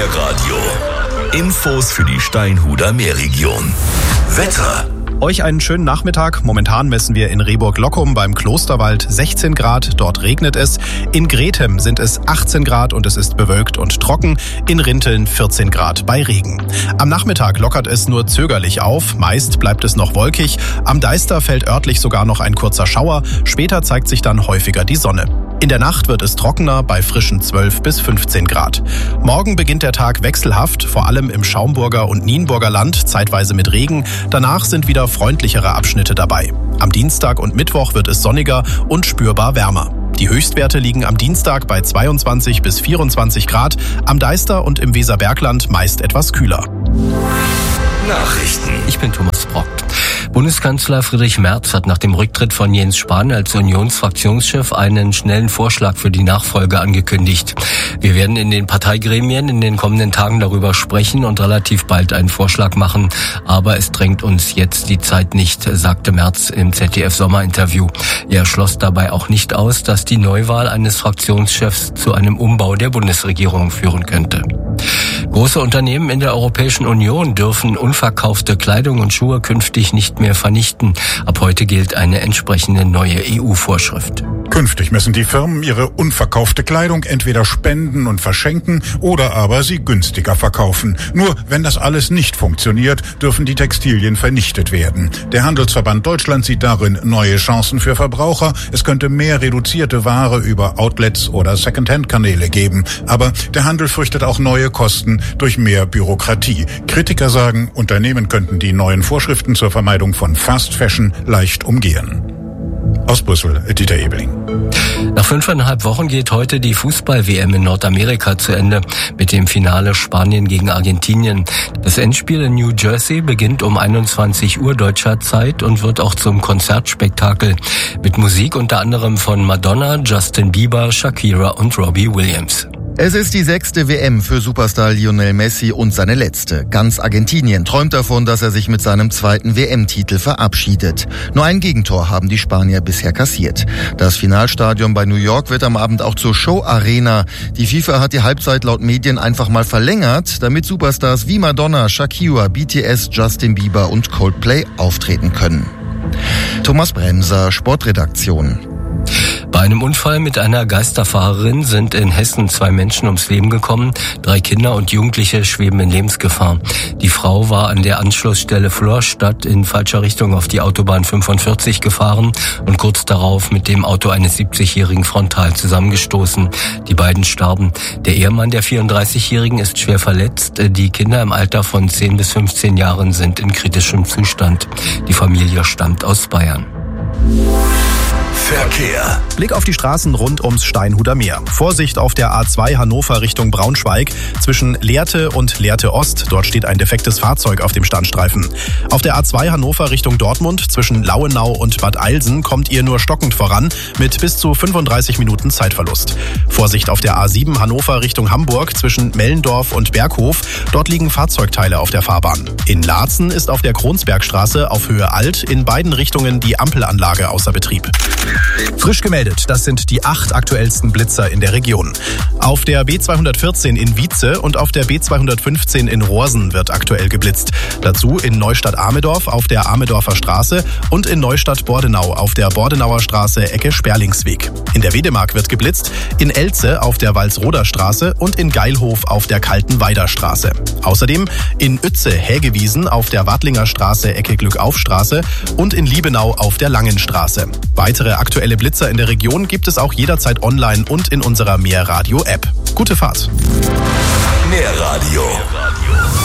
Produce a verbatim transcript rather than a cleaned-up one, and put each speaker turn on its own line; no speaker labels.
Meerradio. Infos für die Steinhuder Meerregion. Wetter.
Euch einen schönen Nachmittag. Momentan messen wir in Rehburg-Lockum beim Klosterwald sechzehn Grad. Dort regnet es. In Grethem sind es achtzehn Grad und es ist bewölkt und trocken. In Rinteln vierzehn Grad bei Regen. Am Nachmittag lockert es nur zögerlich auf. Meist bleibt es noch wolkig. Am Deister fällt örtlich sogar noch ein kurzer Schauer. Später zeigt sich dann häufiger die Sonne. In der Nacht wird es trockener bei frischen zwölf bis fünfzehn Grad. Morgen beginnt der Tag wechselhaft, vor allem im Schaumburger und Nienburger Land, zeitweise mit Regen. Danach sind wieder freundlichere Abschnitte dabei. Am Dienstag und Mittwoch wird es sonniger und spürbar wärmer. Die Höchstwerte liegen am Dienstag bei zweiundzwanzig bis vierundzwanzig Grad, am Deister und im Weserbergland meist etwas kühler.
Nachrichten.
Ich bin Thomas Brock. Bundeskanzler Friedrich Merz hat nach dem Rücktritt von Jens Spahn als Unionsfraktionschef einen schnellen Vorschlag für die Nachfolge angekündigt. Wir werden in den Parteigremien in den kommenden Tagen darüber sprechen und relativ bald einen Vorschlag machen. Aber es drängt uns jetzt die Zeit nicht, sagte Merz im Z D F-Sommerinterview. Er schloss dabei auch nicht aus, dass die Neuwahl eines Fraktionschefs zu einem Umbau der Bundesregierung führen könnte. Große Unternehmen in der Europäischen Union dürfen unverkaufte Kleidung und Schuhe künftig nicht mehr vernichten. Ab heute gilt eine entsprechende neue E U-Vorschrift.
Künftig müssen die Firmen ihre unverkaufte Kleidung entweder spenden und verschenken oder aber sie günstiger verkaufen. Nur wenn das alles nicht funktioniert, dürfen die Textilien vernichtet werden. Der Handelsverband Deutschland sieht darin neue Chancen für Verbraucher. Es könnte mehr reduzierte Ware über Outlets oder Secondhand-Kanäle geben. Aber der Handel fürchtet auch neue Kosten durch mehr Bürokratie. Kritiker sagen, Unternehmen könnten die neuen Vorschriften zur Vermeidung von Fast Fashion leicht umgehen. Aus Brüssel, Dieter Ebeling.
Nach fünfeinhalb Wochen geht heute die Fußball-W M in Nordamerika zu Ende mit dem Finale Spanien gegen Argentinien. Das Endspiel in New Jersey beginnt um einundzwanzig Uhr deutscher Zeit und wird auch zum Konzertspektakel mit Musik unter anderem von Madonna, Justin Bieber, Shakira und Robbie Williams.
Es ist die sechste W M für Superstar Lionel Messi und seine letzte. Ganz Argentinien träumt davon, dass er sich mit seinem zweiten W M-Titel verabschiedet. Nur ein Gegentor haben die Spanier bisher kassiert. Das Finalstadion bei New York wird am Abend auch zur Show-Arena. Die FIFA hat die Halbzeit laut Medien einfach mal verlängert, damit Superstars wie Madonna, Shakira, B T S, Justin Bieber und Coldplay auftreten können. Thomas Bremser, Sportredaktion.
Bei einem Unfall mit einer Geisterfahrerin sind in Hessen zwei Menschen ums Leben gekommen. Drei Kinder und Jugendliche schweben in Lebensgefahr. Die Frau war an der Anschlussstelle Florstadt in falscher Richtung auf die Autobahn fünfundvierzig gefahren und kurz darauf mit dem Auto eines siebzigjährigen frontal zusammengestoßen. Die beiden starben. Der Ehemann der vierunddreißigjährigen ist schwer verletzt. Die Kinder im Alter von zehn bis fünfzehn Jahren sind in kritischem Zustand. Die Familie stammt aus Bayern.
Verkehr.
Blick auf die Straßen rund ums Steinhuder Meer. Vorsicht auf der A zwei Hannover Richtung Braunschweig zwischen Lehrte und Lehrte Ost. Dort steht ein defektes Fahrzeug auf dem Standstreifen. Auf der A zwei Hannover Richtung Dortmund zwischen Lauenau und Bad Eilsen kommt ihr nur stockend voran mit bis zu fünfunddreißig Minuten Zeitverlust. Vorsicht auf der A sieben Hannover Richtung Hamburg zwischen Mellendorf und Berghof. Dort liegen Fahrzeugteile auf der Fahrbahn. In Laatzen ist auf der Kronsbergstraße auf Höhe Alt in beiden Richtungen die Ampelanlage außer Betrieb. Frisch gemeldet, das sind die acht aktuellsten Blitzer in der Region. Auf der B zweihundertvierzehn in Wietze und auf der B zweihundertfünfzehn in Rohrsen wird aktuell geblitzt. Dazu in Neustadt-Amedorf auf der Amedorfer Straße und in Neustadt-Bordenau auf der Bordenauer Straße Ecke Sperlingsweg. In der Wedemark wird geblitzt, in Elze auf der Walsroder Straße und in Geilhof auf der Kaltenweider Straße. Außerdem in Uetze-Hägewiesen auf der Wadlinger Straße Ecke Glückaufstraße und in Liebenau auf der Langenstraße. Weitere aktuelle Blitzer in der Region gibt es auch jederzeit online und in unserer Meerradio-App. Gute Fahrt!
Meerradio.